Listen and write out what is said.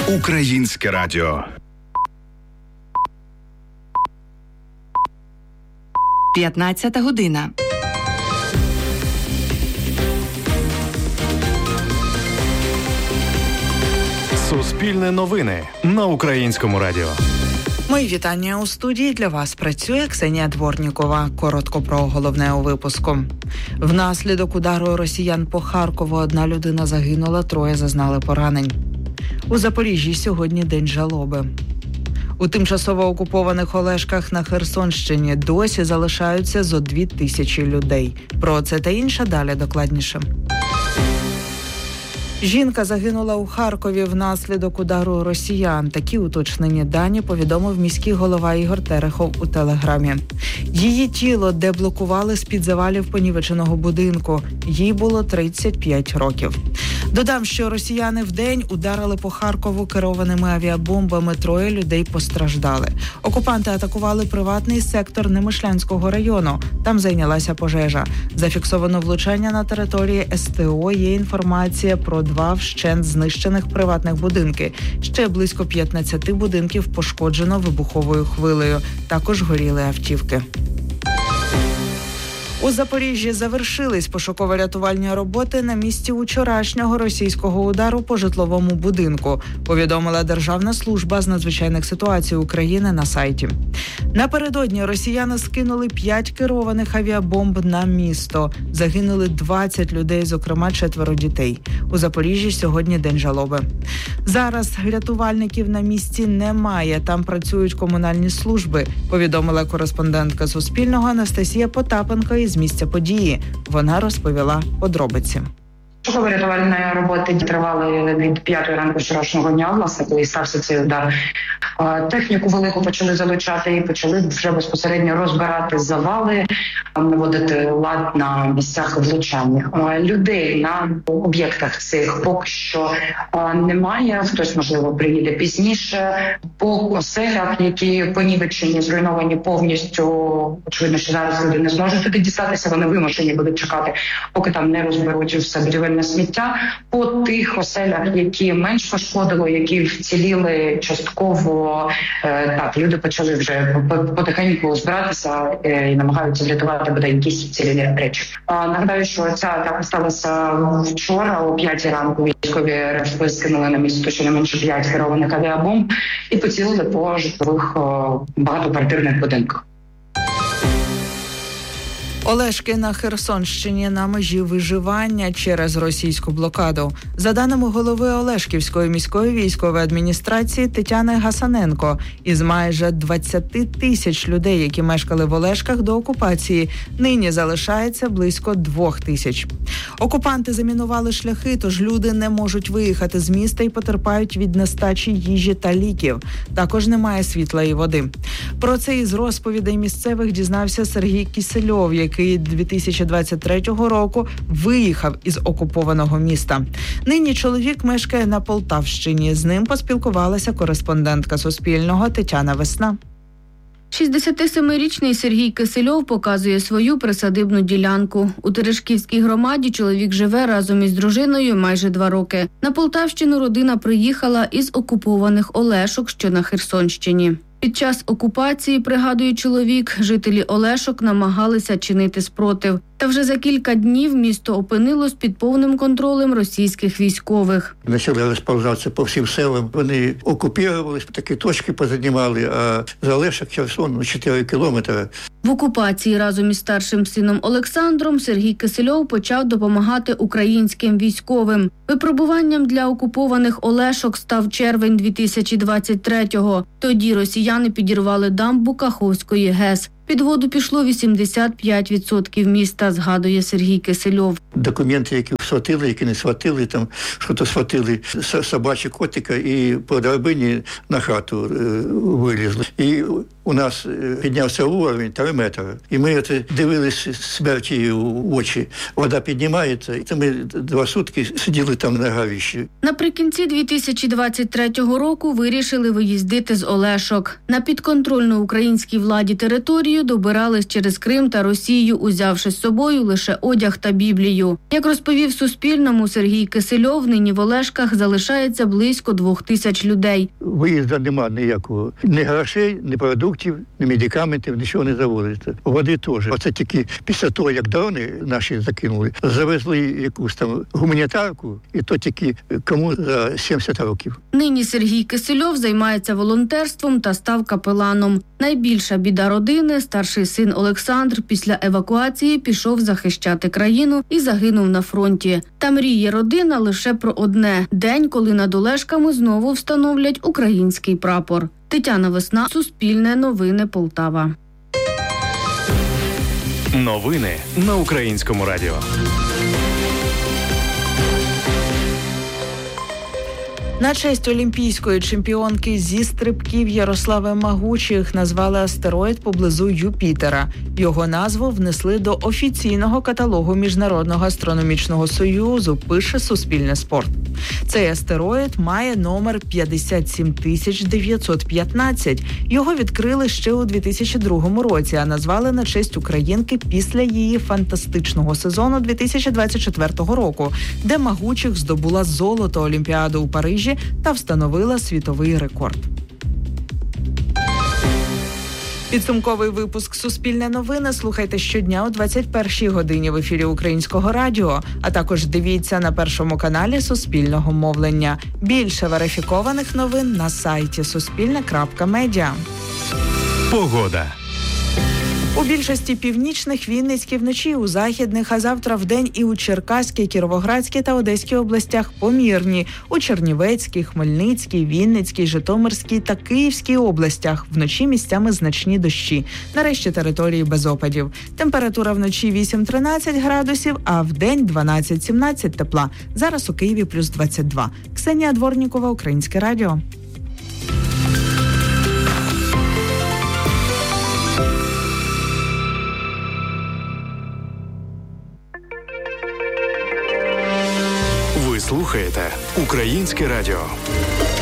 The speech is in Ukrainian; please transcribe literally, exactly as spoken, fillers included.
Українське радіо. п'ятнадцята година. Суспільне новини на Українському радіо. Мої вітання у студії. Для вас працює Ксенія Дворнікова. Коротко про головне у випуску. Внаслідок удару росіян по Харкову одна людина загинула, троє зазнали поранень. У Запоріжжі сьогодні день жалоби. У тимчасово окупованих Олешках на Херсонщині досі залишаються зо дві тисячі людей. Про це та інше далі докладніше. Жінка загинула у Харкові внаслідок удару росіян. Такі уточнені дані повідомив міський голова Ігор Терехов у Телеграмі. Її тіло деблокували з-під завалів понівеченого будинку. Їй було тридцять п'ять років. Додам, що росіяни вдень ударили по Харкову керованими авіабомбами. Троє людей постраждали. Окупанти атакували приватний сектор Немишлянського району. Там зайнялася пожежа. Зафіксовано влучання на території ес те о. Є інформація про два вщент знищених приватних будинки. Ще близько п'ятнадцяти будинків пошкоджено вибуховою хвилею. Також горіли автівки. У Запоріжжі завершились пошуково-рятувальні роботи на місці вчорашнього російського удару по житловому будинку, повідомила Державна служба з надзвичайних ситуацій України на сайті. Напередодні росіяни скинули п'ять керованих авіабомб на місто. Загинули двадцять людей, зокрема четверо дітей. У Запоріжжі сьогодні день жалоби. Зараз рятувальників на місці немає, там працюють комунальні служби, повідомила кореспондентка Суспільного Анастасія Потапенко із місця події. Вона розповіла подробиці. Пошуково-рятувальні роботи тривали від п'ятої ранку вчорашнього дня, власне, коли стався цей удар. Техніку велику почали залучати і почали вже безпосередньо розбирати завали, наводити лад на місцях влучання. Людей на об'єктах цих поки що немає, хтось, можливо, приїде пізніше. По оселях, які понівечені, зруйновані повністю, очевидно, що зараз люди не зможуть туди дістатися, вони вимушені будуть чекати, поки там не розберуть все будівельне сміття. По тих оселях, які менш пошкодило, які вціліли частково, так, люди почали вже потихеньку збиратися і намагаються врятувати бодай якісь цілі речі. Нагадаю, що ця атака сталася вчора о п'ятій ранку. Військові РФ скинули на місто щонайменше п'ять керованих авіабомб і поцілили по житлових багатоквартирних будинках. Олешки на Херсонщині на межі виживання через російську блокаду. За даними голови Олешківської міської військової адміністрації Тетяни Гасаненко, із майже двадцять тисяч людей, які мешкали в Олешках до окупації, нині залишається близько двох тисяч. Окупанти замінували шляхи, тож люди не можуть виїхати з міста і потерпають від нестачі їжі та ліків. Також немає світла і води. Про це із розповідей місцевих дізнався Сергій Кісельов, який який дві тисячі двадцять третього року виїхав із окупованого міста. Нині чоловік мешкає на Полтавщині. З ним поспілкувалася кореспондентка Суспільного Тетяна Весна. шістдесятисемирічний Сергій Кисельов показує свою присадибну ділянку. У Терешківській громаді чоловік живе разом із дружиною майже два роки. На Полтавщину родина приїхала із окупованих Олешок, що на Херсонщині. Під час окупації, пригадує чоловік, жителі Олешок намагалися чинити спротив. Та вже за кілька днів місто опинилось під повним контролем російських військових. Почали розповзатися по всім селам. Вони окупувалися, такі точки позаднімали, а за Олешок Херсон чотири кілометри. В окупації разом із старшим сином Олександром Сергій Кисельов почав допомагати українським військовим. Випробуванням для окупованих Олешок став червень дві тисячі двадцять третього. Тоді росіяни підірвали дамбу Каховської ГЕС. Під воду пішло вісімдесят п'ять відсотків міста, згадує Сергій Кисельов. Документи, які схватили, які не схватили, там що-то схватили, собачі котика і по драбині на хату е, вилізли. І у нас піднявся уровень три метри. І ми це дивилися смерті в очі. Вода піднімається, і ми два сутки сиділи там на горищі. Наприкінці дві тисячі двадцять третього року вирішили виїздити з Олешок. На підконтрольну українській владі територію Росію добирались через Крим та Росію, узявши з собою лише одяг та Біблію. Як розповів Суспільному Сергій Кисельов, нині в Олешках залишається близько двох тисяч людей. Виїзду немає ніякого. Ні грошей, ні продуктів, ні медикаментів, нічого не завозиться. Води теж. Оце тільки після того, як дрони наші закинули, завезли якусь там гуманітарку, і то тільки кому за сімдесят років. Нині Сергій Кисельов займається волонтерством та став капеланом. Найбільша біда родини – старший син Олександр після евакуації пішов захищати країну і загинув на фронті. Та мріє родина лише про одне – день, коли над Олешками знову встановлять український прапор. Тетяна Весна, Суспільне новини, Полтава. Новини на Українському радіо. На честь олімпійської чемпіонки зі стрибків Ярослави Магучих назвали астероїд поблизу Юпітера. Його назву внесли до офіційного каталогу Міжнародного астрономічного союзу, пише Суспільне спорт. Цей астероїд має номер п'ятдесят сім тисяч дев'ятсот п'ятнадцять. Його відкрили ще у дві тисячі другому році, а назвали на честь українки після її фантастичного сезону дві тисячі двадцять четвертого року, де Магучих здобула золото Олімпіади у Парижі та встановила світовий рекорд. Підсумковий випуск «Суспільне новини» слухайте щодня о двадцять першій годині в ефірі Українського радіо, а також дивіться на Першому каналі Суспільного мовлення. Більше верифікованих новин на сайті суспільне крапка медіа. Погода. У більшості північних, Вінницькій вночі, у західних, а завтра вдень і у Черкаській, Кіровоградській та Одеській областях помірні. У Чернівецькій, Хмельницькій, Вінницькій, Житомирській та Київській областях вночі місцями значні дощі. Нарешті території без опадів. Температура вночі вісім-тринадцять градусів, а вдень дванадцять-сімнадцять тепла. Зараз у Києві плюс двадцять два. Ксенія Дворнікова, Українське радіо. Ви слухаєте Українське радіо.